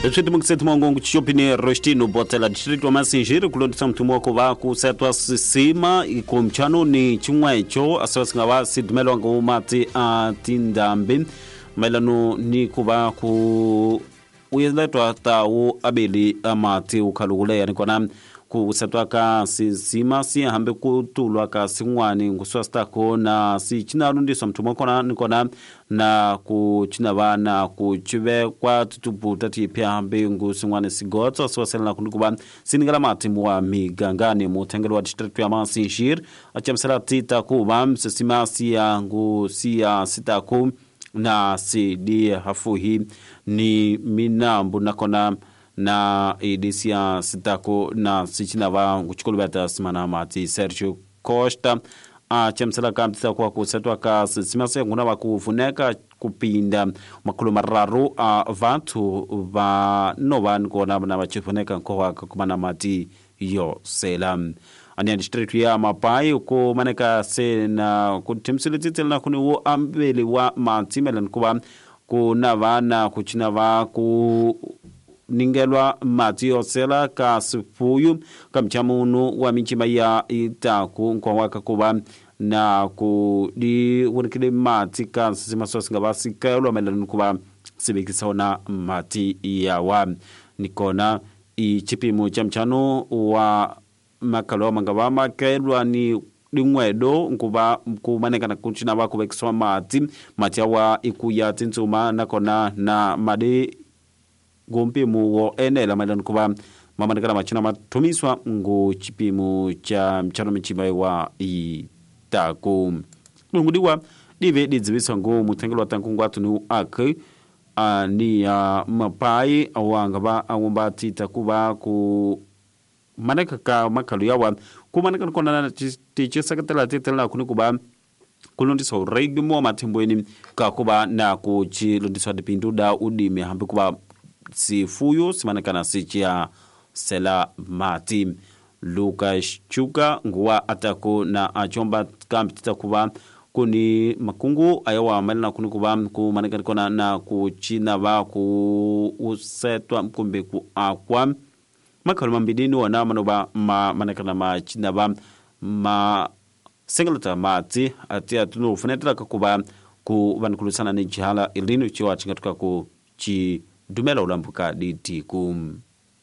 Switi mukiseti mwangongu chishopini Rostino Botela district wa Masinjiri kulondisa mtumu wako waku setwa sisima iko mchano ni chumwa echo asawasi nga sidumelo wanga umati tindambi mailano ni kuba ku uyeletwa tawo abeli amati ukalugule yani kona ku setwa ka sisima si hambe kutulwa ka singwani nguswastako na si chinarundi so mtumu wako nikona na ku chinaba na ku chibe kwa tutupu tati pia hambe ngusingwane sigotso aswasela na kunikuba siningala matimu wa migangani mutengelo wa district ya Masinjiri achamsela tita kuba msisima siya ngu siya sitaku na si hafuhi ni minambu nakona na edisia sitako na sichinaba nguchikolo bata simana mati Sergio Costa chamsela kamtisa kwa kusetwa ka simase nguna bakufuneka kupinda makulu mararu vantu va novan kona na bachifuneka kwa kumana mati yo selam ani district ya Mapai ko maneka se na kutimsilititel na kuni wo ambele wa matimelan kuba kuna vana kuchina va ku ningelwa mati osela ka sifuyu kamchamunu wa michima ya itaku kwa waka kuba na ku di wonekile mati ka sima sosinga basika lo melanu kuba sibikisona mati ya wa nikona ichipimo cha mchano wa makalo mangaba makelwa ni lingwedo nkuba kumaneka na kuchina ba kubekiswa mati wa ikuya tinzuma nakona na made gompe muwo enela mailano kuba mamanekana machina matumiswa ngu chipimo cha mchano michima wa itaku ngudiwa dive didzibisa ngu mutengelo wa tankungu atu ni ake ni ya Mapai awangaba awamba tita kuba ku maneka ka makalu yawa kumaneka kona na tichisa katela titela kunikuba kulondisa regi mo matembweni ka kuba na kuchilondisa dipindu da udime hambi kuba sifuyo simanekana sichia sela mati Lucas Chuka nguwa atako na achomba kampita kuba kuni makungu ayawa malina kuni kuba kumaneka kona na kuchina ba ku usetwa mkumbe ku akwa makalu mambidini wana manoba manekana machina ba ma singleta mati atia tunu funetela kuba ku vankulusana ni jihala ilinu chiwa chingatuka ku chi dumela ulambuka ditikum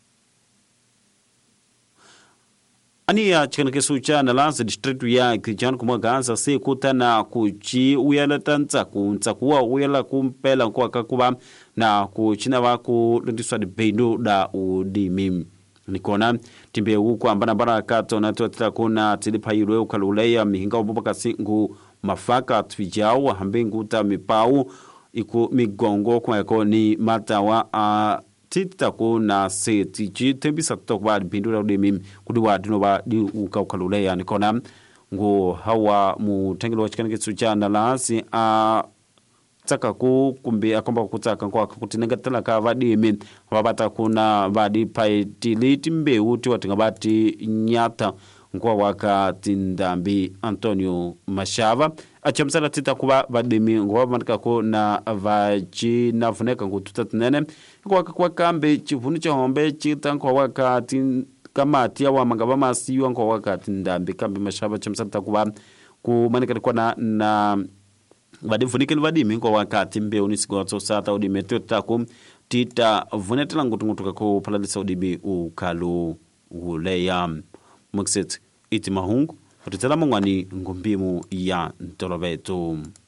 ani ya chikenekesu cha nalanza district ya Kijana kumwaganza se kutana kuchi uyala tanza kuwa uyala kumpela kwa kakuba na kuchina waku lindiswa di bendo da udimi nikona timbe huko ambana baraka tona tuatira kuna tilipa yule ukalulea mihinga ububaka singu mafaka twijao hambengu ta mipau iku migongo kwa yako ni matawa tita kuna setichi tembisa tokwa bindu la udimi kudiwa dinoba di ukalulea nikona ngu hawa mutengelo wachikanekesu cha nalasi taka ku kumbi akomba kutaka kwa kutinenga tala ka vadimi wabata kuna vadi paitiliti mbeuti watingabati nyata ngwa waka tindambi Antonio Mashava achamsala tita kuba vadimi ngwa matika ko na vachi na funeka ngututatnene ngwa kwa kambe chivunu cha hombe chita ngwa waka kamati ya mangaba masiwa ngwa waka tindambi kambi Mashava chamsala kuba ku manika kwa na vadi vunikeni vadimi kwa wakati mbeu nisigotso sata udime tutaku tita vunetela ngutungutuka ko palalisa udimi ukalu uleya mukset iti mahungu tutela mangwani ngumbimu ya ntolobeto